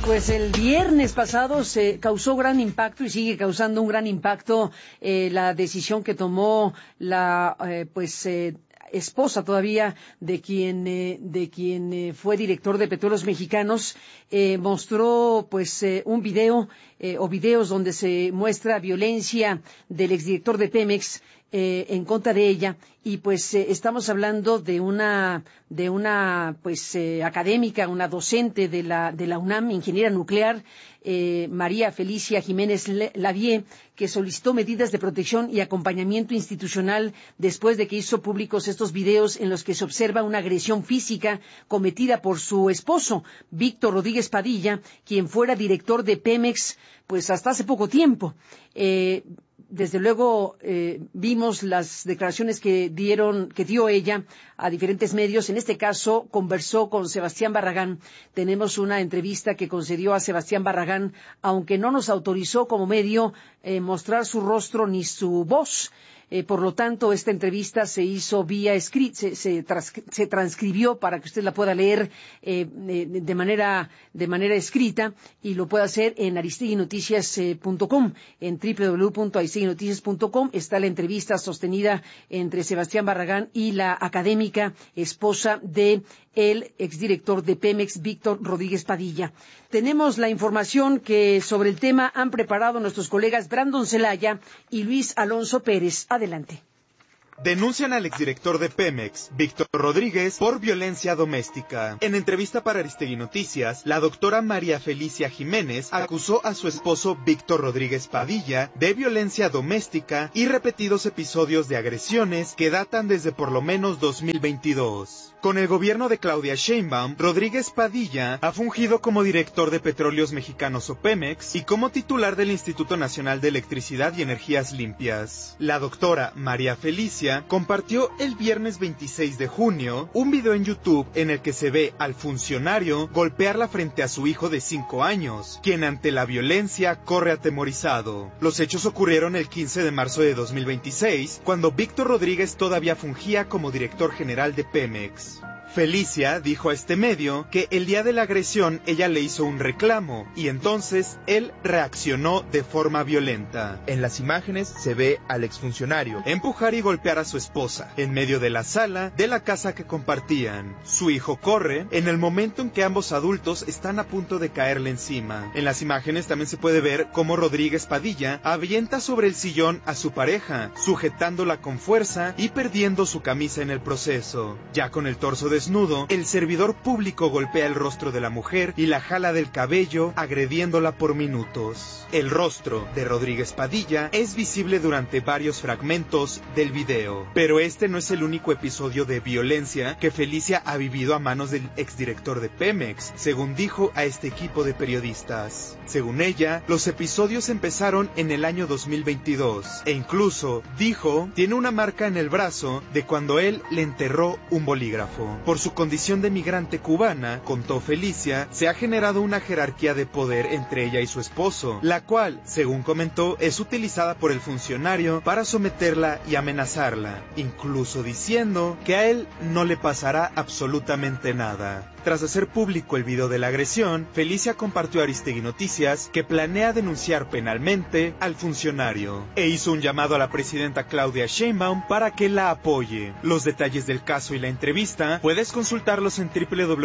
Pues el viernes pasado se causó gran impacto y sigue causando un gran impacto la decisión que tomó la esposa todavía de quien fue director de Petróleos Mexicanos. Mostró un video o videos donde se muestra violencia del exdirector de Pemex en contra de ella, y estamos hablando de una académica, una docente de la UNAM, ingeniera nuclear, María Felicia Jiménez Lavie, que solicitó medidas de protección y acompañamiento institucional después de que hizo públicos estos videos en los que se observa una agresión física cometida por su esposo, Víctor Rodríguez Padilla, quien fuera director de Pemex hasta hace poco tiempo. Desde luego vimos las declaraciones que dio ella a diferentes medios. En este caso conversó con Sebastián Barragán. Tenemos una entrevista que concedió a Sebastián Barragán, aunque no nos autorizó como medio mostrar su rostro ni su voz. Por lo tanto, esta entrevista se hizo vía escrita, se transcribió para que usted la pueda leer de manera escrita, y lo puede hacer en aristeguinoticias.com, en www.aristeguinoticias.com. Está la entrevista sostenida entre Sebastián Barragán y la académica esposa de el exdirector de Pemex, Víctor Rodríguez Padilla. Tenemos la información que sobre el tema han preparado nuestros colegas Brandon Celaya y Luis Alonso Pérez. Adelante. Denuncian al exdirector de Pemex, Víctor Rodríguez, por violencia doméstica. En entrevista para Aristegui Noticias, la doctora María Felicia Jiménez acusó a su esposo Víctor Rodríguez Padilla de violencia doméstica y repetidos episodios de agresiones que datan desde por lo menos 2022. Con el gobierno de Claudia Sheinbaum, Rodríguez Padilla ha fungido como director de Petróleos Mexicanos o Pemex y como titular del Instituto Nacional de Electricidad y Energías Limpias. La doctora María Felicia compartió el viernes 26 de junio un video en YouTube en el que se ve al funcionario golpearla frente a su hijo de 5 años, quien ante la violencia corre atemorizado. Los hechos ocurrieron el 15 de marzo de 2026, cuando Víctor Rodríguez todavía fungía como director general de Pemex. Felicia dijo a este medio que el día de la agresión ella le hizo un reclamo y entonces él reaccionó de forma violenta. En las imágenes se ve al exfuncionario empujar y golpear a su esposa en medio de la sala de la casa que compartían. Su hijo corre en el momento en que ambos adultos están a punto de caerle encima. En las imágenes también se puede ver cómo Rodríguez Padilla avienta sobre el sillón a su pareja, sujetándola con fuerza y perdiendo su camisa en el proceso. Ya con el torso desnudo, el servidor público golpea el rostro de la mujer y la jala del cabello, agrediéndola por minutos. El rostro de Rodríguez Padilla es visible durante varios fragmentos del video. Pero este no es el único episodio de violencia que Felicia ha vivido a manos del exdirector de Pemex, según dijo a este equipo de periodistas. Según ella, los episodios empezaron en el año 2022 e incluso, dijo, tiene una marca en el brazo de cuando él le enterró un bolígrafo. Por su condición de migrante cubana, contó Felicia, se ha generado una jerarquía de poder entre ella y su esposo, la cual, según comentó, es utilizada por el funcionario para someterla y amenazarla, incluso diciendo que a él no le pasará absolutamente nada. Tras hacer público el video de la agresión, Felicia compartió a Aristegui Noticias que planea denunciar penalmente al funcionario e hizo un llamado a la presidenta Claudia Sheinbaum para que la apoye. Los detalles del caso y la entrevista puedes consultarlos en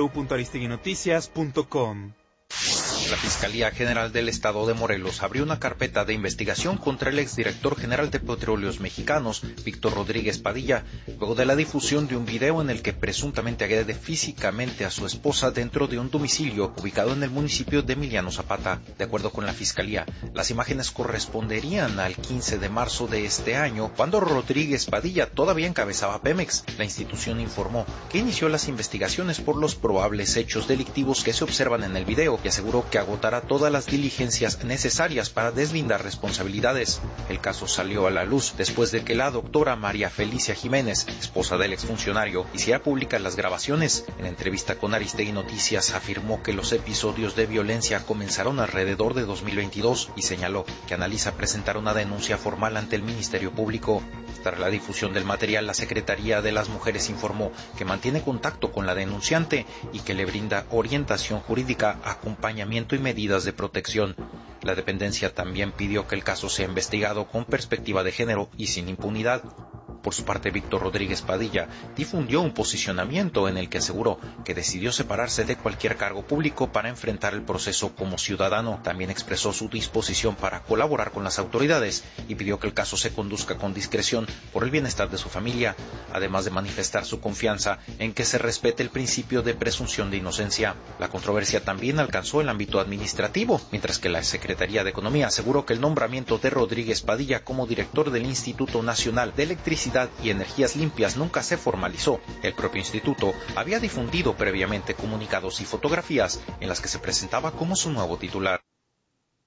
www.aristeguinoticias.com. La Fiscalía General del Estado de Morelos abrió una carpeta de investigación contra el exdirector general de Petróleos Mexicanos, Víctor Rodríguez Padilla, luego de la difusión de un video en el que presuntamente agrede físicamente a su esposa dentro de un domicilio ubicado en el municipio de Emiliano Zapata. De acuerdo con la Fiscalía, las imágenes corresponderían al 15 de marzo de este año, cuando Rodríguez Padilla todavía encabezaba Pemex. La institución informó que inició las investigaciones por los probables hechos delictivos que se observan en el video y aseguró que agotará todas las diligencias necesarias para deslindar responsabilidades. El caso salió a la luz después de que la doctora María Felicia Jiménez, esposa del exfuncionario, hiciera públicas las grabaciones. En entrevista con Aristegui Noticias afirmó que los episodios de violencia comenzaron alrededor de 2022 y señaló que analiza presentar una denuncia formal ante el Ministerio Público. Tras la difusión del material, la Secretaría de las Mujeres informó que mantiene contacto con la denunciante y que le brinda orientación jurídica, acompañamiento acompañamiento y medidas de protección. La dependencia también pidió que el caso sea investigado con perspectiva de género y sin impunidad. Por su parte, Víctor Rodríguez Padilla difundió un posicionamiento en el que aseguró que decidió separarse de cualquier cargo público para enfrentar el proceso como ciudadano. También expresó su disposición para colaborar con las autoridades y pidió que el caso se conduzca con discreción por el bienestar de su familia, además de manifestar su confianza en que se respete el principio de presunción de inocencia. La controversia también alcanzó el ámbito administrativo, mientras que la Secretaría de Economía aseguró que el nombramiento de Rodríguez Padilla como director del Instituto Nacional de Electricidad y Energías Limpias nunca se formalizó. El propio instituto había difundido previamente comunicados y fotografías en las que se presentaba como su nuevo titular.